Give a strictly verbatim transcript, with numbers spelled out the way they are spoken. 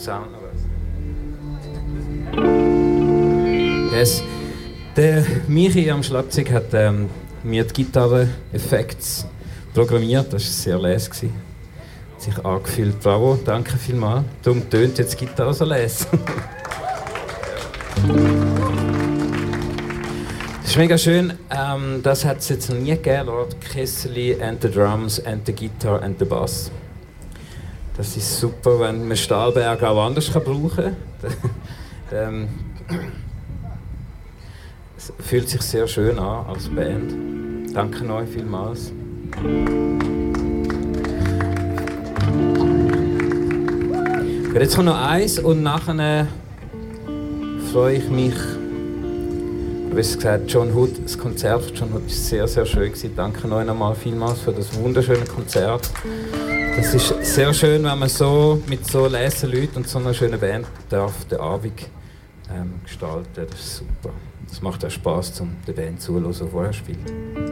Sound noch was. Yes. Der Michi am Schlagzeug hat ähm, mir die Gitarre-Effekte programmiert. Das war sehr leise. Hat sich angefühlt. Bravo, danke vielmals. Darum tönt jetzt die Gitarre so leise. Das ist mega schön. Ähm, das hat es jetzt noch nie gegeben. Lord Kessely and the Drums and the Guitar and the Bass. Das ist super, wenn man Stahlberg auch anders kann brauchen kann. ähm, es fühlt sich sehr schön an als Band. Danke euch vielmals. Und jetzt kommt noch eins und nachher freue ich mich. Du hast gesagt, John Hood, das Konzert von John Hood war sehr, sehr schön gewesen. Danke euch nochmal vielmals für das wunderschöne Konzert. Es ist sehr schön, wenn man so mit so leisen Leuten und so einer schönen Band darf den Abend ähm, gestalten. Das ist super. Es macht auch Spass, um der Band zuzuhören, die vorher spielt.